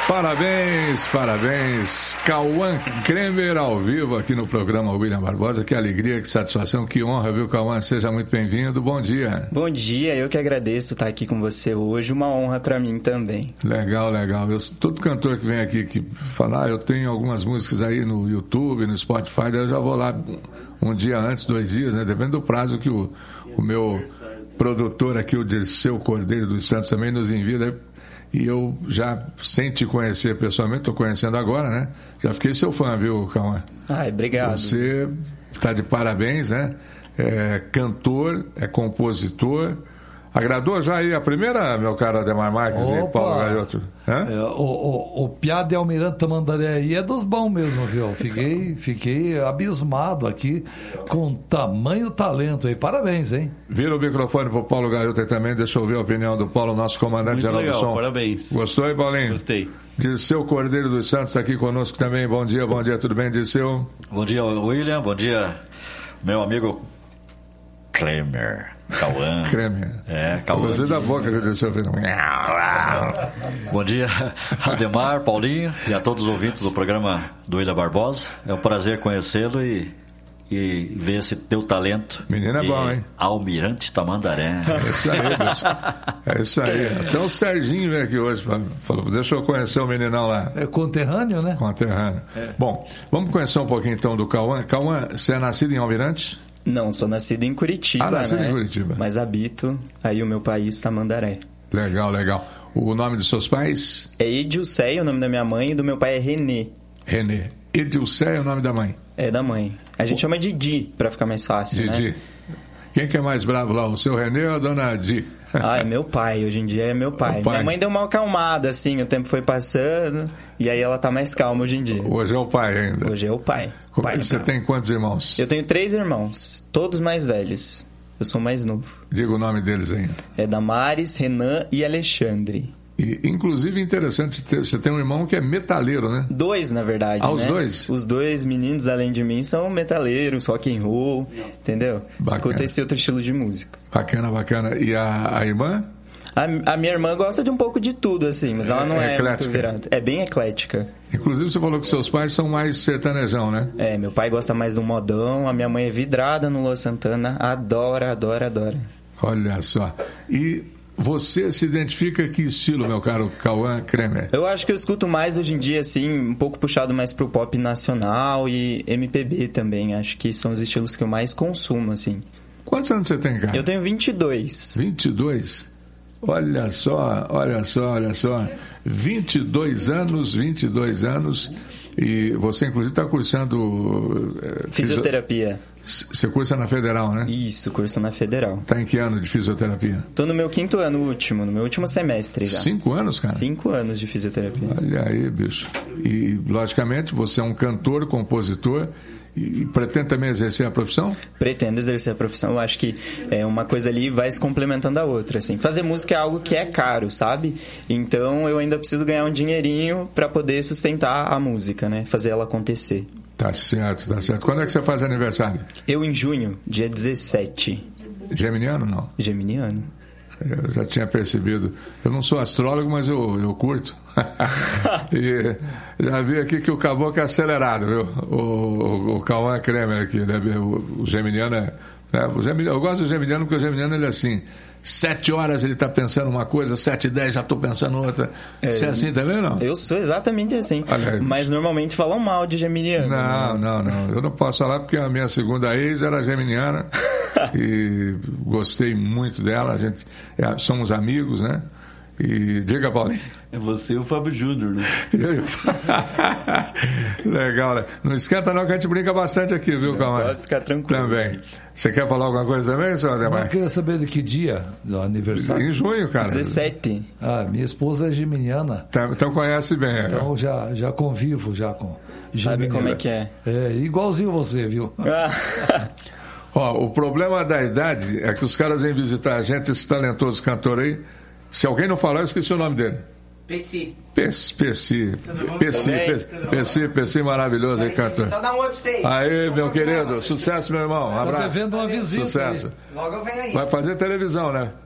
Parabéns, parabéns. Cauã Kremer ao vivo aqui no programa William Barbosa. Que alegria, que satisfação, que honra, viu, Cauã? Seja muito bem-vindo. Bom dia. Bom dia, eu que agradeço estar aqui com você hoje. Uma honra para mim também. Legal, legal. Todo cantor que vem aqui que fala, eu tenho algumas músicas aí no YouTube, no Spotify, daí eu já vou lá um dia antes, 2 dias, né? Depende do prazo que o meu produtor aqui, o Dirceu Cordeiro dos Santos, também nos envia. E eu já, sem te conhecer pessoalmente, estou conhecendo agora, né? Já fiquei seu fã, viu, Cauã? Ai, obrigado. Você está de parabéns, né? É cantor, é compositor. Agradou já aí a primeira, meu caro Ademar Marques e Paulo Gaioto? O Piá de Almirante Tamandaré aí é dos bons mesmo, viu? Fiquei abismado aqui com tamanho talento aí. Parabéns, hein? Vira o microfone pro Paulo Gaioto aí também, deixa eu ouvir a opinião do Paulo, nosso comandante geral do som. Parabéns. Gostou, hein, Paulinho? Gostei. Dirceu Cordeiro dos Santos está aqui conosco também. Bom dia, tudo bem, Dirceu? Bom dia, William. Bom dia, meu amigo Kremer. Cauã. Kremer. Cauã. Você da boca que o Dirceu fez. Bom dia, Ademar, Paulinho e a todos os ouvintes do programa do William Barbosa. É um prazer conhecê-lo e ver esse teu talento. Menino é bom, hein? Almirante Tamandaré. É isso aí, bicho. É isso aí. Até o Serginho veio aqui hoje, falou, deixa eu conhecer o meninão lá. É conterrâneo, né? Conterrâneo. Bom, vamos conhecer um pouquinho então do Cauã. Cauã, você é nascido em Almirante? Não, sou nascido em Curitiba, nascido né? em Curitiba. Mas habito aí o meu país, Tamandaré. Legal, legal. O nome dos seus pais? É Edilceia, o nome da minha mãe, e do meu pai é Renê. Renê. Edilceia é o nome da mãe? É da mãe. A gente chama de Di, pra ficar mais fácil, Didi. né? Quem que é mais bravo lá, o seu Renê ou a dona Di? É meu pai, hoje em dia é meu pai. Pai. Minha mãe deu uma acalmada, assim, o tempo foi passando, e aí ela tá mais calma hoje em dia. Hoje é o pai ainda. Hoje é o pai. Você tem quantos irmãos? Eu tenho 3 irmãos, todos mais velhos. Eu sou mais novo. Diga o nome deles ainda. É Damares, Renan e Alexandre. E, inclusive, interessante, você tem um irmão que é metaleiro, né? 2, na verdade, os né? 2? Os 2 meninos, além de mim, são metaleiros, rock and roll, entendeu? Bacana. Escuta esse outro estilo de música. Bacana, bacana. E a irmã? A minha irmã gosta de um pouco de tudo, assim, mas ela não é eclética. muito virada. É bem eclética. Inclusive, você falou que seus pais são mais sertanejão, né? Meu pai gosta mais do modão, a minha mãe é vidrada no Luan Santana, adora. Olha só. E você se identifica que estilo, meu caro Cauã Kremer? Eu acho que eu escuto mais hoje em dia, assim, um pouco puxado mais pro pop nacional e MPB também. Acho que são os estilos que eu mais consumo, assim. Quantos anos você tem, cara? Eu tenho 22. 22? Olha só. 22 anos. E você, inclusive, está cursando... Fisioterapia. Você cursa na Federal, né? Isso, curso na Federal. Está em que ano de fisioterapia? Tô no meu 5º ano último, no meu último semestre já. 5 anos, cara? 5 anos de fisioterapia. Olha aí, bicho. E, logicamente, você é um cantor, compositor... E pretende também exercer a profissão? Pretendo exercer a profissão. Eu acho que uma coisa ali vai se complementando a outra, assim. Fazer música é algo que é caro, sabe? Então eu ainda preciso ganhar um dinheirinho para poder sustentar a música, né? Fazer ela acontecer. Tá certo. Quando é que você faz aniversário? Eu em junho, dia 17. Geminiano, não? Geminiano. Eu já tinha percebido. Eu não sou astrólogo, mas eu curto. E já vi aqui que o caboclo é acelerado, viu? O Cauã Kremer aqui, né? O geminiano é... eu gosto do geminiano porque o geminiano ele é assim... 7 horas ele está pensando uma coisa, 7h10 já estou pensando outra. Você é assim também, não? Eu sou exatamente assim. Mas normalmente falam mal de geminiano. Não. Eu não posso falar porque a minha segunda ex era geminiana e gostei muito dela. Somos amigos, né? E diga, Paulinho. É você e o Fábio Júnior, né? Legal, né? Não esquenta não que a gente brinca bastante aqui, viu, Cauã? Pode ficar tranquilo. Também. Você quer falar alguma coisa também, senhor Ademar? Eu queria saber de que dia do aniversário. Em junho, cara. 17. Minha esposa é geminiana. Então conhece bem. Então já convivo já com geminiana. Sabe como é que é? É, igualzinho você, viu? O problema da idade é que os caras vêm visitar a gente, esse talentoso cantor aí. Se alguém não falar, eu esqueci o nome dele. Pessi, maravilhoso aí, cantor. Só dá um oi pra você aí. Aí, meu querido, sucesso, meu irmão. Um abraço. Tá devendo uma visita. Sucesso. Logo eu venho aí. Vai fazer televisão, né?